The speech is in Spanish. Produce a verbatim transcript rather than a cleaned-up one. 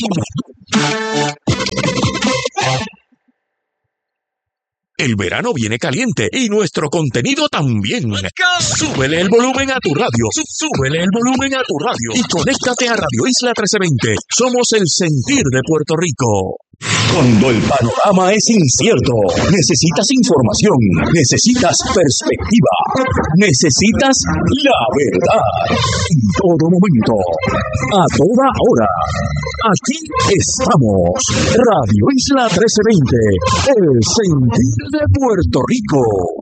El verano viene caliente y nuestro contenido también. Súbele el volumen a tu radio. Súbele el volumen a tu radio. Y conéctate a Radio Isla trece veinte. Somos el sentir de Puerto Rico. Cuando el panorama es incierto, necesitas información, necesitas perspectiva, necesitas la verdad. En todo momento, a toda hora. Aquí estamos. Radio Isla trece veinte, el sentir de Puerto Rico.